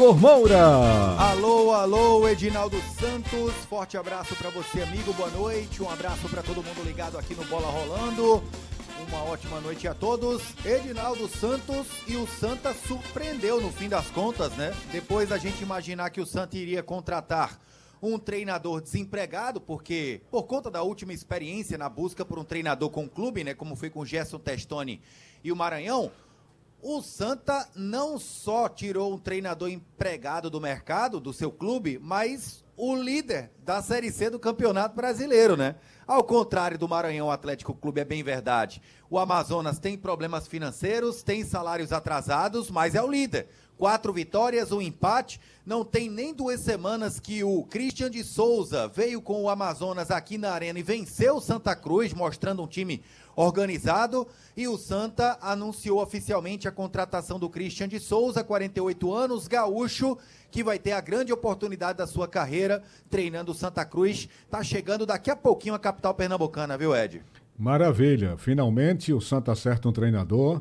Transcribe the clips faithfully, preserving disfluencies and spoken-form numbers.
Igor Moura. Alô, alô, Edinaldo Santos, forte abraço para você, amigo, boa noite, um abraço para todo mundo ligado aqui no Bola Rolando, uma ótima noite a todos. Edinaldo Santos, e o Santa surpreendeu no fim das contas, né? Depois da gente imaginar que o Santa iria contratar um treinador desempregado, porque por conta da última experiência na busca por um treinador com o clube, né, como foi com o Gerson Testoni e o Maranhão, o Santa não só tirou um treinador empregado do mercado, do seu clube, mas o líder da Série C do Campeonato Brasileiro, né? Ao contrário do Maranhão Atlético Clube, é bem verdade. O Amazonas tem problemas financeiros, tem salários atrasados, mas é o líder. Quatro vitórias, um empate. Não tem nem duas semanas que o Christian de Souza veio com o Amazonas aqui na arena e venceu o Santa Cruz, mostrando um time organizado, e o Santa anunciou oficialmente a contratação do Christian de Souza, quarenta e oito anos, gaúcho, que vai ter a grande oportunidade da sua carreira treinando o Santa Cruz. Tá chegando daqui a pouquinho a capital pernambucana, viu, Ed? Maravilha, finalmente o Santa acerta um treinador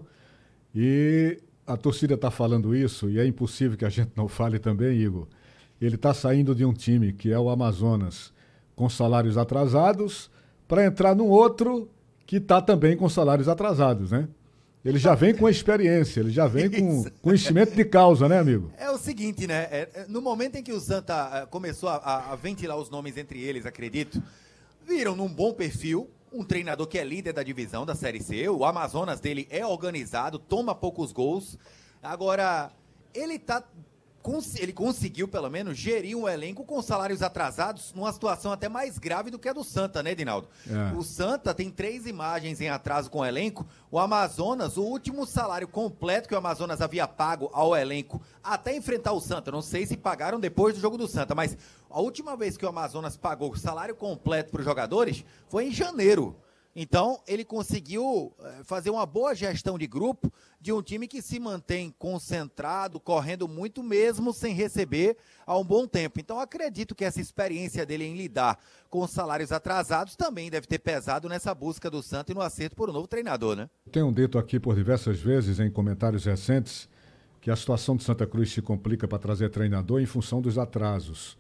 e a torcida tá falando isso e é impossível que a gente não fale também, Igor. Ele tá saindo de um time que é o Amazonas com salários atrasados para entrar num outro que está também com salários atrasados, né? Ele já vem com experiência, ele já vem com conhecimento de causa, né, amigo? É o seguinte, né? É, no momento em que o Santa começou a, a ventilar os nomes entre eles, acredito, viram num bom perfil um treinador que é líder da divisão da Série C, o Amazonas dele é organizado, toma poucos gols. Agora, ele tá... ele conseguiu, pelo menos, gerir um elenco com salários atrasados numa situação até mais grave do que a do Santa, né, Edinaldo? É. O Santa tem três imagens em atraso com o elenco. O Amazonas, o último salário completo que o Amazonas havia pago ao elenco até enfrentar o Santa, não sei se pagaram depois do jogo do Santa, mas a última vez que o Amazonas pagou o salário completo para os jogadores foi em janeiro. Então, ele conseguiu fazer uma boa gestão de grupo de um time que se mantém concentrado, correndo muito mesmo sem receber há um bom tempo. Então, acredito que essa experiência dele em lidar com salários atrasados também deve ter pesado nessa busca do Santa e no acerto por um novo treinador, né? Tenho dito aqui por diversas vezes em comentários recentes que a situação de Santa Cruz se complica para trazer treinador em função dos atrasos.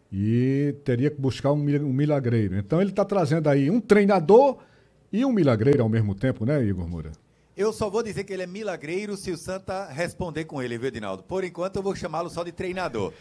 E teria que buscar um milagreiro. Então, ele está trazendo aí um treinador e um milagreiro ao mesmo tempo, né, Igor Moura? Eu só vou dizer que ele é milagreiro se o Santa responder com ele, viu, Edinaldo? Por enquanto eu vou chamá-lo só de treinador.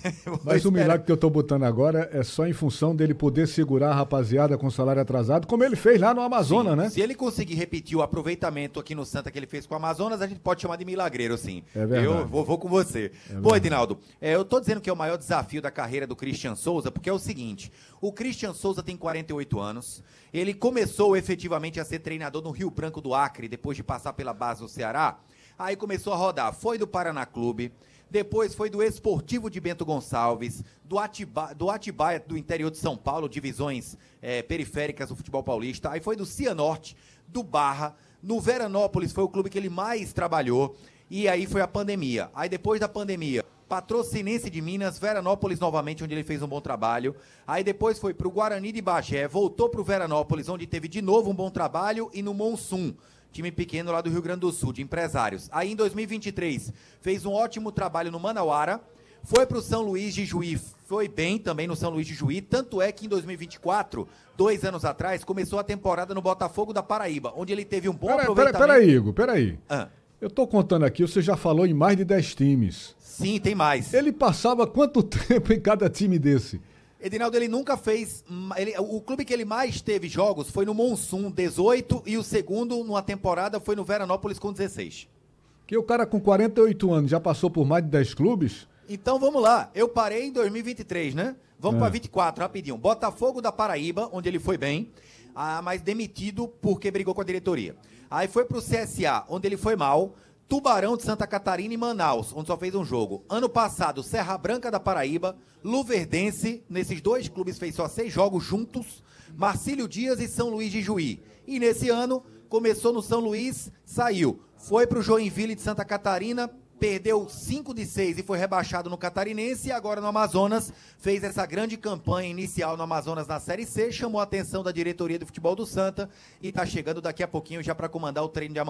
Mas o milagre que eu tô botando agora é só em função dele poder segurar a rapaziada com salário atrasado, como ele fez lá no Amazonas, sim, né? Se ele conseguir repetir o aproveitamento aqui no Santa que ele fez com o Amazonas, a gente pode chamar de milagreiro, sim. É verdade. Eu vou, vou com você. É Pô, Edinaldo, é, eu tô dizendo que é o maior desafio da carreira do Christian Souza, porque é o seguinte, o Christian Souza tem quarenta e oito anos, ele começou efetivamente a ser treinador no Rio Branco do Acre, depois de passar pela base do Ceará, aí começou a rodar, foi do Paraná Clube, depois foi do Esportivo de Bento Gonçalves, do, Atiba, do Atibaia do interior de São Paulo, divisões é, periféricas do futebol paulista, aí foi do Cianorte, do Barra, no Veranópolis foi o clube que ele mais trabalhou, e aí foi a pandemia, aí depois da pandemia, Patrocinense de Minas, Veranópolis novamente, onde ele fez um bom trabalho. Aí depois foi para o Guarani de Bagé, voltou para o Veranópolis, onde teve de novo um bom trabalho, e no Monsum, time pequeno lá do Rio Grande do Sul, de empresários. Aí em dois mil e vinte e três, fez um ótimo trabalho no Manauara, foi para o São Luís de Juí, foi bem também no São Luís de Juí, tanto é que em dois mil e vinte e quatro, dois anos atrás, começou a temporada no Botafogo da Paraíba, onde ele teve um bom pera, aproveitamento... Peraí, pera Igor, peraí. Ah. Eu tô contando aqui, você já falou em mais de dez times. Sim, tem mais. Ele passava quanto tempo em cada time desse? Edinaldo, ele nunca fez... Ele, o clube que ele mais teve jogos foi no Monsum, dezoito, e o segundo, numa temporada, foi no Veranópolis com dezesseis. Que o cara com quarenta e oito anos já passou por mais de dez clubes? Então, vamos lá. Eu parei em dois mil e vinte e três, né? Vamos É. para vinte e quatro, rapidinho. Botafogo da Paraíba, onde ele foi bem, ah, mas demitido porque brigou com a diretoria. Aí foi pro C S A, onde ele foi mal. Tubarão de Santa Catarina e Manaus, onde só fez um jogo. Ano passado, Serra Branca da Paraíba, Luverdense, nesses dois clubes fez só seis jogos juntos, Marcílio Dias e São Luís de Juí. E nesse ano, começou no São Luís, saiu. Foi pro Joinville de Santa Catarina, perdeu cinco de seis e foi rebaixado no Catarinense, e agora no Amazonas, fez essa grande campanha inicial no Amazonas na Série C, chamou a atenção da diretoria do futebol do Santa e tá chegando daqui a pouquinho já para comandar o treino de amanhã.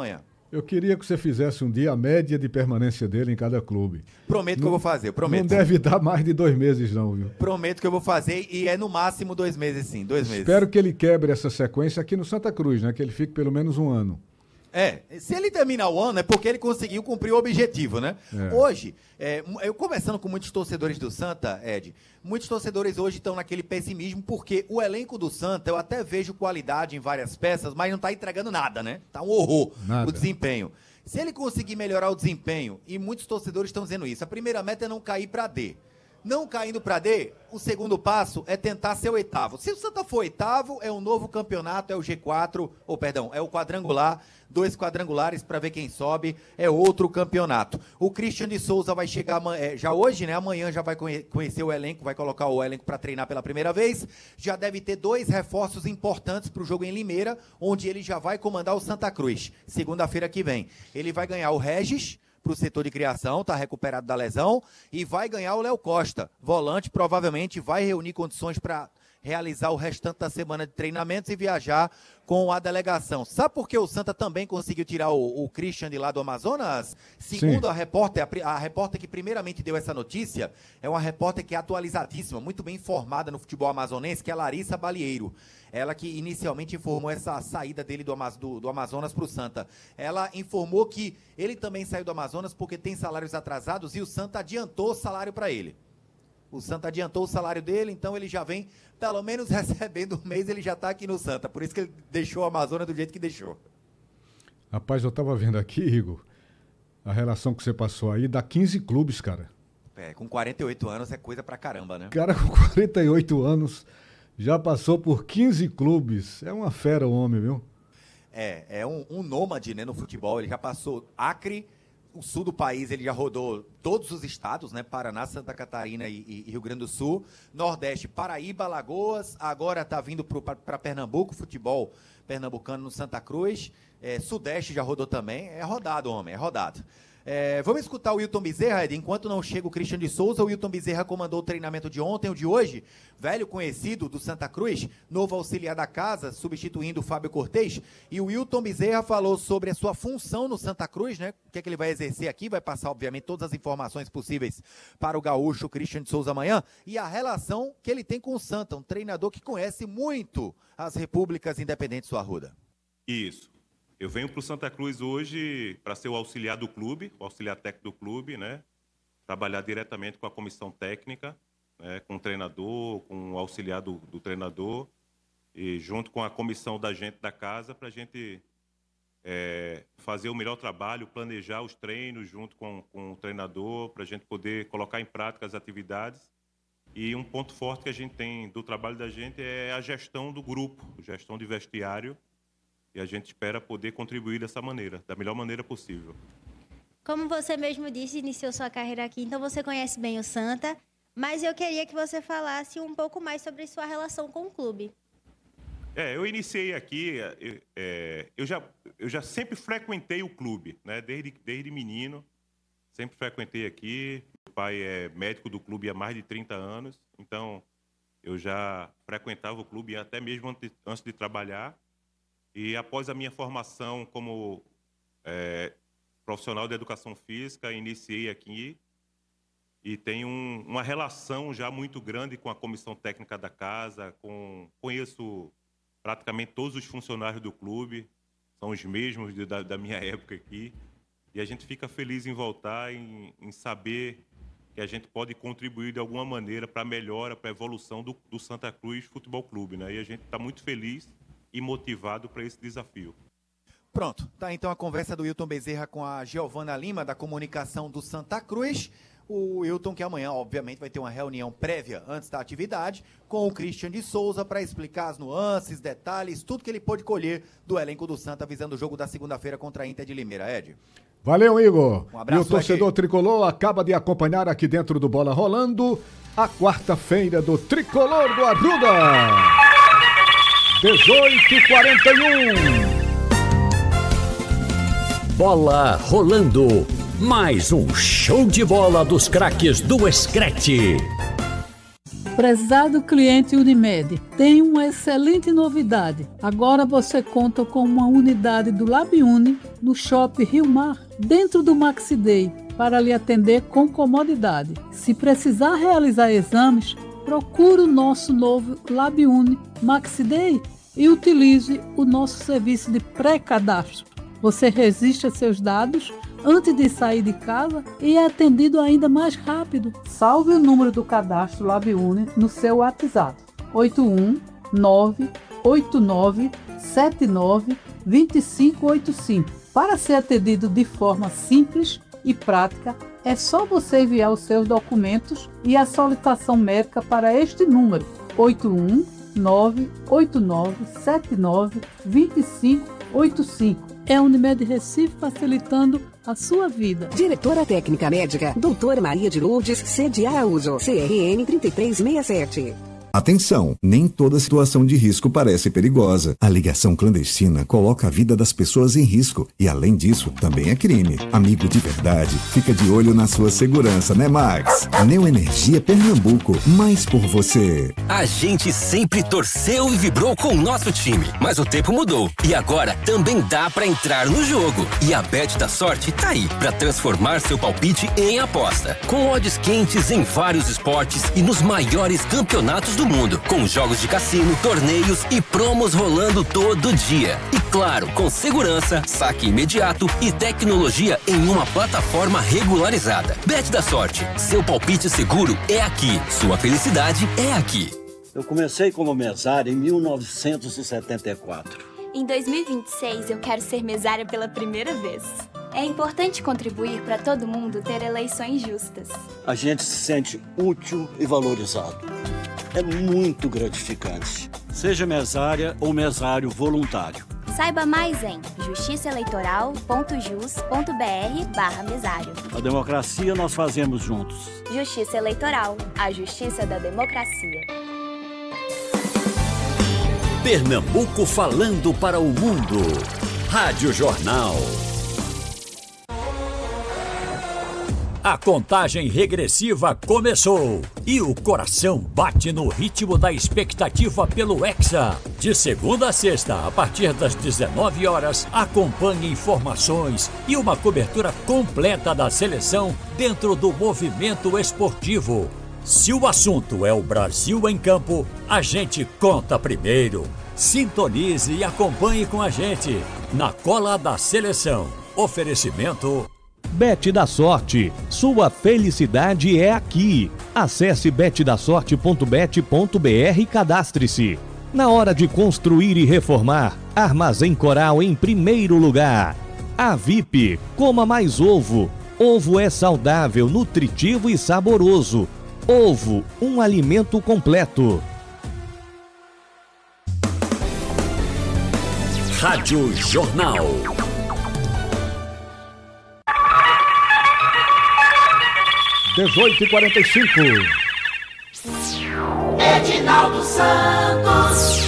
Eu queria que você fizesse um dia a média de permanência dele em cada clube. Prometo não, que eu vou fazer, prometo. Não deve dar mais de dois meses não, viu? Prometo que eu vou fazer e é no máximo dois meses sim, dois meses. Espero que ele quebre essa sequência aqui no Santa Cruz, né? Que ele fique pelo menos um ano. É, se ele terminar o ano é porque ele conseguiu cumprir o objetivo, né? É. Hoje, é, eu conversando com muitos torcedores do Santa, Ed, muitos torcedores hoje estão naquele pessimismo porque o elenco do Santa, eu até vejo qualidade em várias peças, mas não tá entregando nada, né? Tá um horror nada. O desempenho. Se ele conseguir melhorar o desempenho, e muitos torcedores estão dizendo isso, a primeira meta é não cair para D. Não caindo para D, o segundo passo é tentar ser o oitavo. Se o Santa for oitavo, é um novo campeonato, é o G quatro, ou perdão, é o quadrangular, dois quadrangulares para ver quem sobe, é outro campeonato. O Christian de Souza vai chegar é, já hoje, né? Amanhã já vai conhecer o elenco, vai colocar o elenco para treinar pela primeira vez. Já deve ter dois reforços importantes para o jogo em Limeira, onde ele já vai comandar o Santa Cruz, segunda-feira que vem. Ele vai ganhar o Regis para o setor de criação, está recuperado da lesão, e vai ganhar o Léo Costa, volante, provavelmente vai reunir condições para realizar o restante da semana de treinamentos e viajar com a delegação. Sabe por que o Santa também conseguiu tirar o, o Christian de lá do Amazonas? Segundo Sim. a repórter, a, a repórter que primeiramente deu essa notícia, é uma repórter que é atualizadíssima, muito bem informada no futebol amazonense, que é a Larissa Balieiro. Ela que inicialmente informou essa saída dele do, Amaz do, do Amazonas para o Santa. Ela informou que ele também saiu do Amazonas porque tem salários atrasados e o Santa adiantou o salário para ele. O Santa adiantou o salário dele, então ele já vem, pelo menos recebendo um mês, ele já está aqui no Santa. Por isso que ele deixou o Amazonas do jeito que deixou. Rapaz, eu estava vendo aqui, Igor, a relação que você passou aí, dá quinze clubes, cara. É, com quarenta e oito anos é coisa pra caramba, né? Cara, com quarenta e oito anos, já passou por quinze clubes. É uma fera o homem, viu? É, é um, um nômade, né, no futebol. Ele já passou Acre, o sul do país, ele já rodou todos os estados, né? Paraná, Santa Catarina e, e Rio Grande do Sul. Nordeste, Paraíba, Alagoas. Agora tá vindo para Pernambuco, futebol pernambucano no Santa Cruz. É, Sudeste já rodou também. É rodado, homem, é rodado. É, vamos escutar o Wilton Bezerra, Ed. Enquanto não chega o Christian de Souza, o Wilton Bezerra comandou o treinamento de ontem, o de hoje, velho conhecido do Santa Cruz, novo auxiliar da casa, substituindo o Fábio Cortez. E o Wilton Bezerra falou sobre a sua função no Santa Cruz, né? O que é que ele vai exercer aqui, vai passar, obviamente, todas as informações possíveis para o gaúcho Christian de Souza amanhã. E a relação que ele tem com o Santa, um treinador que conhece muito as repúblicas independentes do Arruda. Isso. Eu venho para o Santa Cruz hoje para ser o auxiliar do clube, o auxiliar técnico do clube, né? Trabalhar diretamente com a comissão técnica, né? Com o treinador, com o auxiliar do, do treinador, e junto com a comissão da gente da casa, para a gente é, fazer o melhor trabalho, planejar os treinos junto com, com o treinador, para a gente poder colocar em prática as atividades. E um ponto forte que a gente tem do trabalho da gente é a gestão do grupo, gestão de vestiário. E a gente espera poder contribuir dessa maneira, da melhor maneira possível. Como você mesmo disse, iniciou sua carreira aqui, então você conhece bem o Santa, mas eu queria que você falasse um pouco mais sobre sua relação com o clube. É, eu iniciei aqui, eu, é, eu, já, eu já sempre frequentei o clube, né? Desde, desde menino, sempre frequentei aqui. Meu pai é médico do clube há mais de trinta anos, então eu já frequentava o clube até mesmo antes, antes de trabalhar. E após a minha formação como é, profissional de educação física, iniciei aqui e tenho um, uma relação já muito grande com a comissão técnica da casa, com, conheço praticamente todos os funcionários do clube, são os mesmos de, da, da minha época aqui, e a gente fica feliz em voltar, em, em saber que a gente pode contribuir de alguma maneira para a melhora, para a evolução do, do Santa Cruz Futebol Clube, né? E a gente está muito feliz e motivado para esse desafio. Pronto, tá então a conversa do Wilton Bezerra com a Giovana Lima, da comunicação do Santa Cruz. O Wilton que amanhã, obviamente, vai ter uma reunião prévia antes da atividade com o Christian de Souza para explicar as nuances, detalhes, tudo que ele pôde colher do elenco do Santa visando o jogo da segunda-feira contra a Inter de Limeira. Ed. Valeu, Igor. Um abraço. E o torcedor aqui. Tricolor acaba de acompanhar aqui dentro do Bola Rolando a quarta-feira do Tricolor do Arruda. dezoito e quarenta e um. Bola rolando. Mais um show de bola dos craques do Screte. Prezado cliente Unimed, tem uma excelente novidade. Agora você conta com uma unidade do LabUni no Shopping Rio Mar, dentro do Maxi Day, para lhe atender com comodidade. Se precisar realizar exames, procure o nosso novo LabUni Maxi Day e utilize o nosso serviço de pré-cadastro. Você registra seus dados antes de sair de casa e é atendido ainda mais rápido. Salve o número do cadastro LabUni no seu WhatsApp: oito um nove oito nove sete nove dois cinco oito cinco. Para ser atendido de forma simples e prática, é só você enviar os seus documentos e a solicitação médica para este número: oito um nove oito nove sete nove dois cinco oito cinco. É a Unimed Recife facilitando a sua vida. Diretora Técnica Médica, doutora Maria de Lourdes Cede Araújo, C R N trinta e três sessenta e sete. Atenção, nem toda situação de risco parece perigosa. A ligação clandestina coloca a vida das pessoas em risco e, além disso, também é crime. Amigo de verdade, fica de olho na sua segurança, né, Max? Neoenergia Pernambuco, mais por você. A gente sempre torceu e vibrou com o nosso time, mas o tempo mudou e agora também dá pra entrar no jogo. E a Bet da Sorte tá aí pra transformar seu palpite em aposta. Com odds quentes em vários esportes e nos maiores campeonatos do mundo, com jogos de cassino, torneios e promos rolando todo dia. E claro, com segurança, saque imediato e tecnologia em uma plataforma regularizada. Bet da Sorte, seu palpite seguro é aqui, sua felicidade é aqui. Eu comecei como mesário em mil novecentos e setenta e quatro. Em dois mil e vinte e seis eu quero ser mesária pela primeira vez. É importante contribuir para todo mundo ter eleições justas. A gente se sente útil e valorizado. É muito gratificante. Seja mesária ou mesário voluntário. Saiba mais em justiçaeleitoral.jus.br barra mesário. A democracia nós fazemos juntos. Justiça Eleitoral, a justiça da democracia. Pernambuco falando para o mundo. Rádio Jornal. A contagem regressiva começou e o coração bate no ritmo da expectativa pelo Hexa. De segunda a sexta, a partir das dezenove horas, acompanhe informações e uma cobertura completa da seleção dentro do movimento esportivo. Se o assunto é o Brasil em campo, a gente conta primeiro. Sintonize e acompanhe com a gente na Cola da Seleção. Oferecimento Bet da Sorte, sua felicidade é aqui. Acesse bet da sorte ponto bet ponto br e cadastre-se. Na hora de construir e reformar, Armazém Coral em primeiro lugar. A V I P, coma mais ovo. Ovo é saudável, nutritivo e saboroso. Ovo, um alimento completo. Rádio Jornal. dezoito e quarenta e cinco. Edinaldo Santos.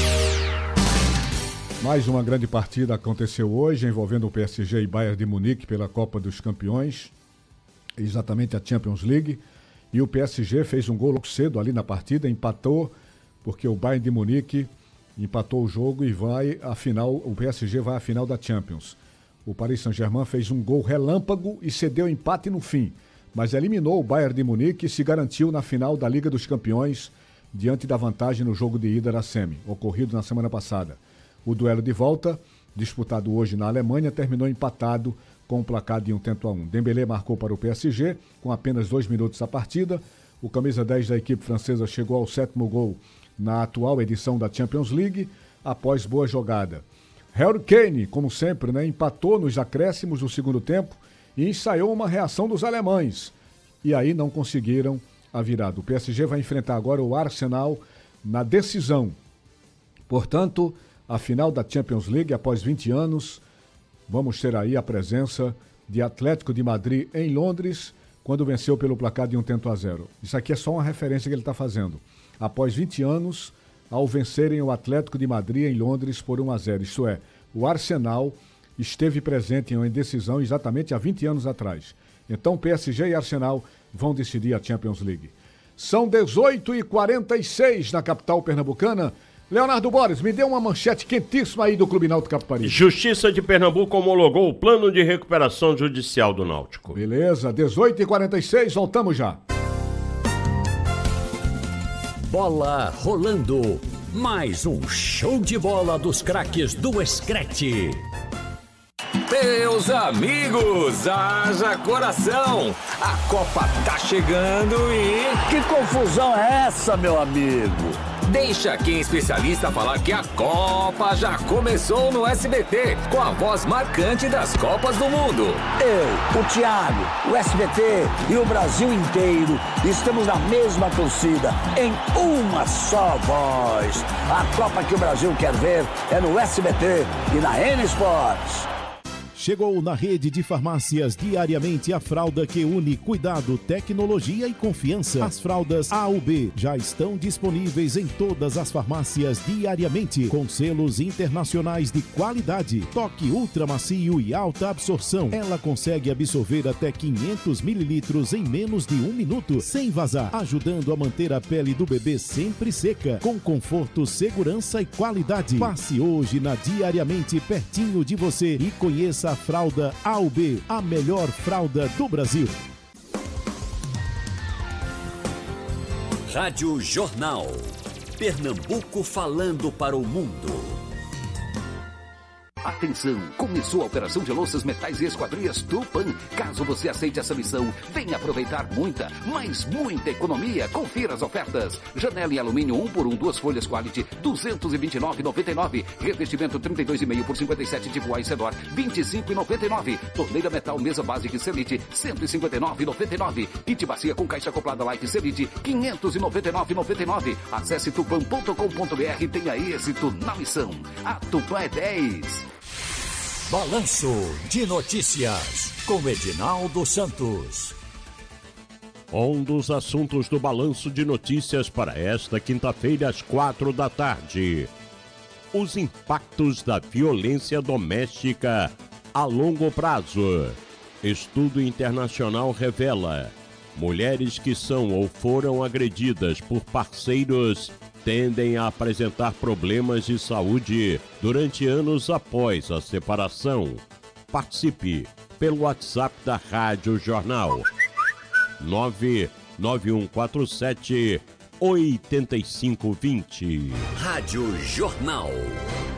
Mais uma grande partida aconteceu hoje, envolvendo o P S G e Bayern de Munique pela Copa dos Campeões, exatamente a Champions League. E o P S G fez um gol logo cedo ali na partida, empatou, porque o Bayern de Munique empatou o jogo e vai à final, o P S G vai à final da Champions. O Paris Saint-Germain fez um gol relâmpago e cedeu empate no fim, mas eliminou o Bayern de Munique e se garantiu na final da Liga dos Campeões, diante da vantagem no jogo de ida da semi, ocorrido na semana passada. O duelo de volta, disputado hoje na Alemanha, terminou empatado com o placar de um tento a um. Dembélé marcou para o P S G, com apenas dois minutos a partida. O camisa dez da equipe francesa chegou ao sétimo gol na atual edição da Champions League, após boa jogada. Harry Kane, como sempre, né, empatou nos acréscimos do segundo tempo e ensaiou uma reação dos alemães. E aí não conseguiram a virada. O P S G vai enfrentar agora o Arsenal na decisão. Portanto, a final da Champions League, após vinte anos, vamos ter aí a presença de Atlético de Madrid em Londres, quando venceu pelo placar de um tento a zero. Isso aqui é só uma referência que ele está fazendo. Após vinte anos, ao vencerem o Atlético de Madrid em Londres por um a zero. Isto é, o Arsenal esteve presente em uma indecisão exatamente há vinte anos atrás. Então, P S G e Arsenal vão decidir a Champions League. São dezoito e quarenta e seis na capital pernambucana. Leonardo Borges, me dê uma manchete quentíssima aí do Clube Náutico Capibaribe. Justiça de Pernambuco homologou o plano de recuperação judicial do Náutico. Beleza, dezoito e quarenta e seis, voltamos já. Bola rolando. Mais um show de bola dos craques do Screte. Meus amigos, haja coração! A Copa tá chegando e... Que confusão é essa, meu amigo? Deixa quem é especialista falar que a Copa já começou no S B T, com a voz marcante das Copas do Mundo. Eu, o Thiago, o S B T e o Brasil inteiro estamos na mesma torcida, em uma só voz. A Copa que o Brasil quer ver é no S B T e na N Sports. Chegou na rede de farmácias diariamente a fralda que une cuidado, tecnologia e confiança. As fraldas A U B já estão disponíveis em todas as farmácias diariamente, com selos internacionais de qualidade, toque ultra macio e alta absorção. Ela consegue absorver até quinhentos mililitros em menos de um minuto, sem vazar, ajudando a manter a pele do bebê sempre seca, com conforto, segurança e qualidade. Passe hoje na Diariamente pertinho de você e conheça a fralda A U B, a melhor fralda do Brasil. Rádio Jornal. Pernambuco falando para o mundo. Atenção, começou a operação de louças, metais e esquadrias Tupã. Caso você aceite essa missão, venha aproveitar muita, mas muita economia. Confira as ofertas. Janela em alumínio um por um, duas folhas quality, duzentos e vinte e nove reais e noventa e nove centavos. Revestimento trinta e dois e meio por cinquenta e sete tipo A e Cedor, vinte e cinco reais e noventa e nove centavos. Torneira metal mesa básica e Selite, cento e cinquenta e nove reais e noventa e nove centavos. Kit bacia com caixa acoplada Light Selite, quinhentos e noventa e nove reais e noventa e nove centavos. Acesse tupan ponto com ponto br e tenha êxito na missão. A Tupã é dez. Balanço de Notícias, com Edinaldo Santos. Um dos assuntos do Balanço de Notícias para esta quinta-feira, às quatro da tarde. Os impactos da violência doméstica a longo prazo. Estudo internacional revela: mulheres que são ou foram agredidas por parceiros tendem a apresentar problemas de saúde durante anos após a separação. Participe pelo WhatsApp da Rádio Jornal nove nove um quatro sete oito cinco dois zero. Rádio Jornal.